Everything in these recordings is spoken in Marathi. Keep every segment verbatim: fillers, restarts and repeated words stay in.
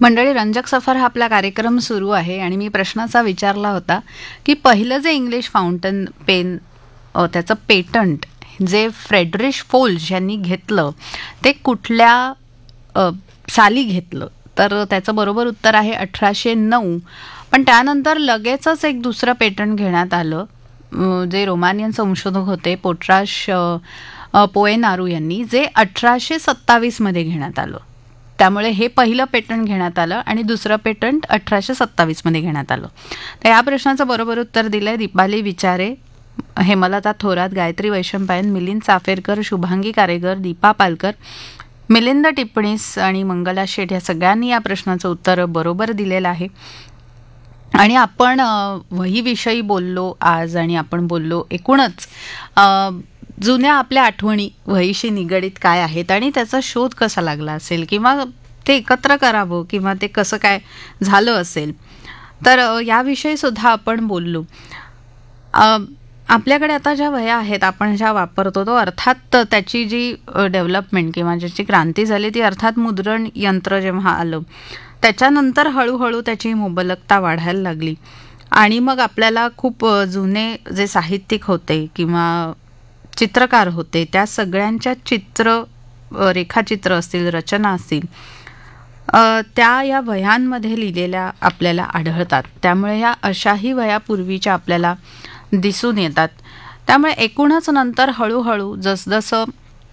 मंडळी, रंजक सफर हा आपला कार्यक्रम सुरू आहे आणि मी प्रश्नाचा विचारला होता की पहिलं जे इंग्लिश फाउंटन पेन अ, त्याचं पेटंट जे फ्रेडरिश फोल्ज यांनी घेतलं ते कुठल्या अ, साली घेतलं. तर त्याचं बरोबर उत्तर आहे अठराशे नऊ. पण त्यानंतर लगेचच एक दुसरं पेटंट घेण्यात आलं, अ, जे रोमानियन संशोधक होते पोट्राश अ, अ, पोएनारू यांनी, जे अठराशे सत्तावीसमध्ये घेण्यात आलं. त्यामुळे हे पहिलं पेटंट घेण्यात आलं आणि दुसरं पेटंट अठराशे सत्तावीसमध्ये घेण्यात आलं. तर या प्रश्नाचं बरोबर उत्तर दिलंय दीपाली विचारे, हेमलता थोरात, गायत्री वैशंपायन, मिलिंद चाफेरकर, शुभांगी कारेकर, दीपा पालकर, मिलिंद टिप्पणीस आणि मंगला शेठ या सगळ्यांनी या प्रश्नाचं उत्तर बरोबर दिलेलं आहे. आणि आपण अ, वहीविषयी बोललो आज आणि आपण बोललो एकूणच अ, जुन्या आपल्या आठवणी वहीशी निगडीत काय आहेत आणि त्याचा शोध कसा लागला असेल किंवा ते एकत्र करावं किंवा ते कसं काय झालं असेल. तर अ, याविषयी सुद्धा आपण बोललो. अ, आपल्याकडे आता ज्या वह्या आहेत आपण ज्या वापरतो, तो अर्थात त्याची जी डेव्हलपमेंट किंवा ज्याची क्रांती झाली ती अर्थात मुद्रण यंत्र जेव्हा आलं त्याच्यानंतर हळूहळू त्याची मुबलकता वाढायला लागली आणि मग आपल्याला खूप अ, जुने जे साहित्यिक होते किंवा चित्रकार होते त्या सगळ्यांच्या चित्र अ, रेखाचित्र असतील, रचना असतील, अ, त्या या वह्यांमध्ये लिहिलेल्या आपल्याला आढळतात. त्यामुळे ह्या अशाही वह्या पूर्वीच्या आपल्याला दिसून येतात. त्यामुळे एकूणच नंतर हळूहळू जसजसं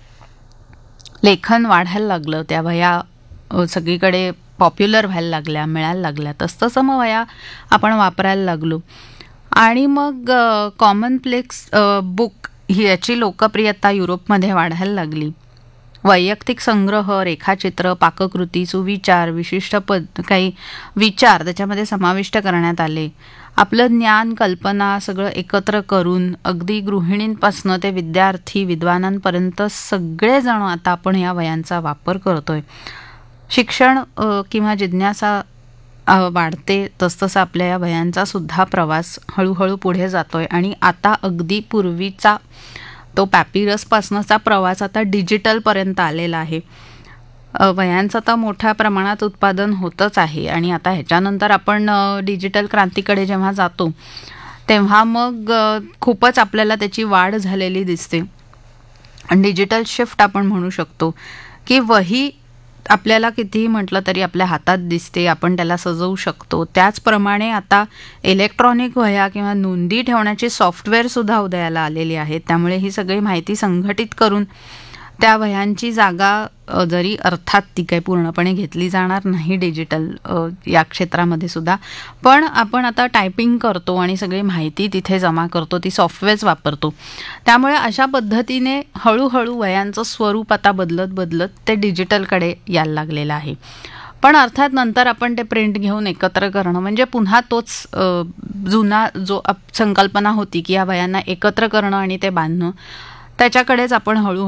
लेखन वाढायला लागलं, त्या वह्या अ, सगळीकडे पॉप्युलर व्हायला लागल्या, मिळायला लागल्या, तसतसं मग वह्या आपण वापरायला लागलो. आणि मग कॉमनप्लेक्स बुक ही याची लोकप्रियता युरोपमध्ये वाढायला लागली. वैयक्तिक संग्रह, रेखाचित्र, पाककृती, सुविचार, विशिष्ट पद काही विचार त्याच्यामध्ये समाविष्ट करण्यात आले. आपलं ज्ञान, कल्पना सगळं एकत्र करून अगदी गृहिणींपासनं ते विद्यार्थी विद्वानांपर्यंत सगळेजण आता आपण या वह्यांचा वापर करतोय. शिक्षण अ, किंवा जिज्ञासा अ, वाढते तसतसं आपल्या या वह्यांचा सुद्धा प्रवास हळूहळू पुढे जातोय आणि आता अगदी पूर्वीचा तो पॅपिरसपासनचा प्रवास आता डिजिटलपर्यंत आलेला आहे. अ, वह्यांचं तर मोठ्या प्रमाणात उत्पादन होतच आहे आणि आता ह्याच्यानंतर आपण अ, डिजिटल क्रांतीकडे जेव्हा जातो तेव्हा मग अ, खूपच आपल्याला त्याची वाढ झालेली दिसते. डिजिटल शिफ्ट आपण म्हणू शकतो की वही आपल्याला कितीही म्हटलं तरी आपल्या हातात दिसते, आपण त्याला सजवू शकतो. त्याचप्रमाणे आता इलेक्ट्रॉनिक वह्या किंवा नोंदी ठेवण्याची सॉफ्टवेअरसुद्धा उदयाला आलेली आहेत. त्यामुळे ही सगळी माहिती संघटित करून त्या वह्यांची जागा अ, जरी अर्थात ती काही पूर्णपणे घेतली जाणार नाही डिजिटल अ, या क्षेत्रामध्ये सुद्धा, पण आपण आता टायपिंग करतो आणि सगळी माहिती तिथे जमा करतो, ती सॉफ्टवेअर्स वापरतो. त्यामुळे अशा पद्धतीने हळूहळू वह्यांचं स्वरूप आता बदलत बदलत ते डिजिटलकडे यायला लागलेलं आहे. पण अर्थात नंतर आपण ते प्रिंट घेऊन एकत्र करणं म्हणजे पुन्हा तोच अ, जुना जो अप- संकल्पना होती की या वह्यांना एकत्र करणं आणि ते बांधणं, त्याच्याकडेच आपण हळू